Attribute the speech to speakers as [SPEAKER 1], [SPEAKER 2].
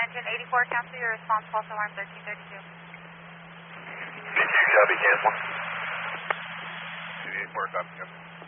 [SPEAKER 1] engine 84, cancel your response, false alarm 1332.
[SPEAKER 2] BQ, copy, cancel. 84, copy, cancel.